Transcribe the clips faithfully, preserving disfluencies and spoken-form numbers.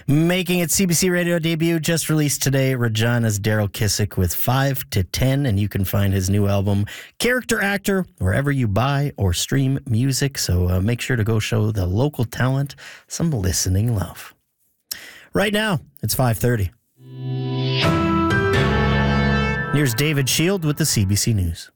Making its C B C Radio debut, just released today, Regina's Daryl Kissick with five to ten, and you can find his new album, Character Actor, wherever you buy or stream music. So uh, make sure to go show the local talent some listening love. Right now, it's five thirty. Here's David Shield with the C B C News.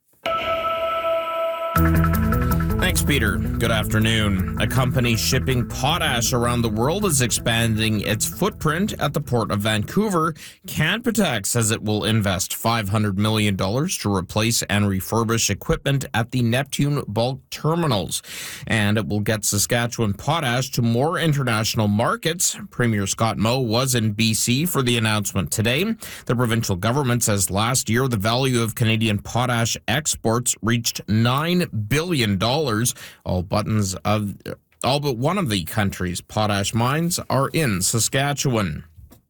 Thanks, Peter. Good afternoon. A company shipping potash around the world is expanding its footprint at the Port of Vancouver. Canpotex says it will invest five hundred million dollars to replace and refurbish equipment at the Neptune bulk terminals. And it will get Saskatchewan potash to more international markets. Premier Scott Moe was in B C for the announcement today. The provincial government says last year the value of Canadian potash exports reached nine billion dollars. All buttons of all but one of the country's potash mines are in Saskatchewan.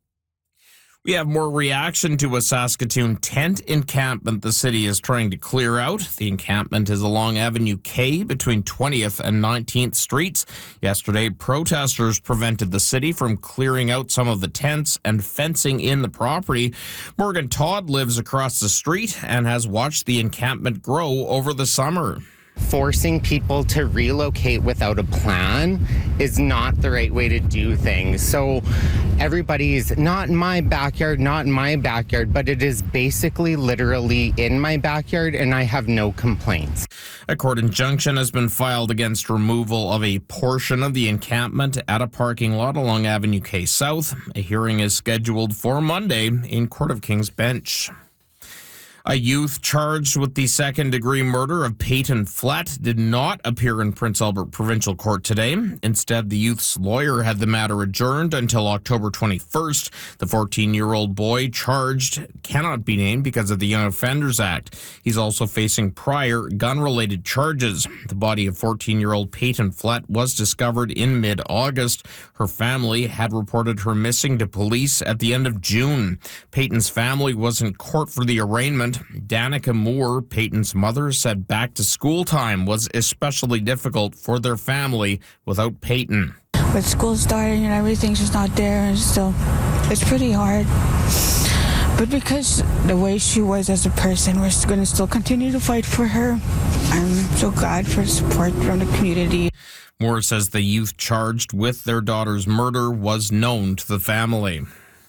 We have more reaction to a Saskatoon tent encampment the city is trying to clear out. The encampment is along Avenue K between twentieth and nineteenth Streets. Yesterday, protesters prevented the city from clearing out some of the tents and fencing in the property. Morgan Todd lives across the street and has watched the encampment grow over the summer. Forcing people to relocate without a plan is not the right way to do things. So everybody's not in my backyard, not in my backyard, but it is basically literally in my backyard, and I have no complaints. A court injunction has been filed against removal of a portion of the encampment at a parking lot along Avenue K South. A hearing is scheduled for Monday in Court of King's Bench. A youth charged with the second-degree murder of Peyton Flett did not appear in Prince Albert Provincial Court today. Instead, the youth's lawyer had the matter adjourned until October twenty-first. The fourteen-year-old boy charged cannot be named because of the Young Offenders Act. He's also facing prior gun-related charges. The body of fourteen-year-old Peyton Flett was discovered in mid-August. Her family had reported her missing to police at the end of June. Peyton's family was in court for the arraignment. Danica Moore, Peyton's mother, said back-to-school time was especially difficult for their family without Peyton. With school starting and everything's just not there, and still, it's pretty hard. But because the way she was as a person, we're going to still continue to fight for her. I'm so glad for support from the community. Moore says the youth charged with their daughter's murder was known to the family.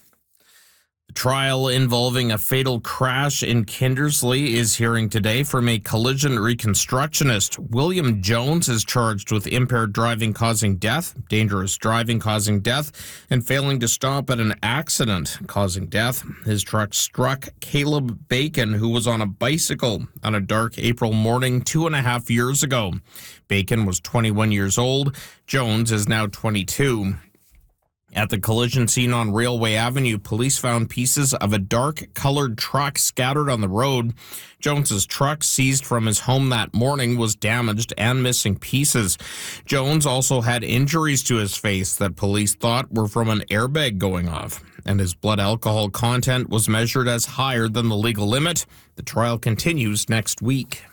The trial involving a fatal crash in Kindersley is hearing today from a collision reconstructionist. William Jones is charged with impaired driving causing death, dangerous driving causing death, and failing to stop at an accident causing death. His truck struck Caleb Bacon, who was on a bicycle on a dark April morning two and a half years ago. Bacon was twenty-one years old. Jones is now twenty-two. At the collision scene on Railway Avenue, police found pieces of a dark-colored truck scattered on the road. Jones's truck, seized from his home that morning, was damaged and missing pieces. Jones also had injuries to his face that police thought were from an airbag going off, and his blood alcohol content was measured as higher than the legal limit. The trial continues next week.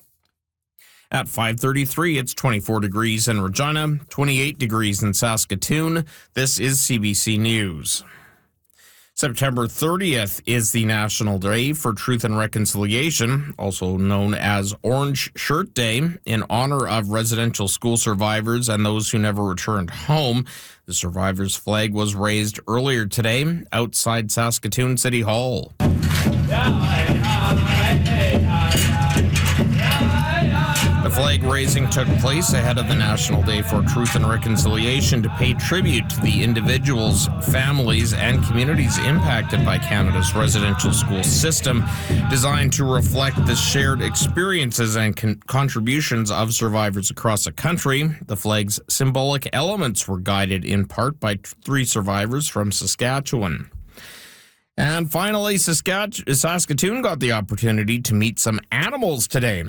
At five thirty-three, it's twenty-four degrees in Regina, twenty-eight degrees in Saskatoon. This is C B C News. September thirtieth is the National Day for Truth and Reconciliation, also known as Orange Shirt Day, in honor of residential school survivors and those who never returned home. The survivors' flag was raised earlier today outside Saskatoon City Hall. The flag raising took place ahead of the National Day for Truth and Reconciliation to pay tribute to the individuals, families, and communities impacted by Canada's residential school system, designed to reflect the shared experiences and con- contributions of survivors across the country. The flag's symbolic elements were guided in part by three survivors from Saskatchewan. And finally, Saskatch- Saskatoon got the opportunity to meet some animals today.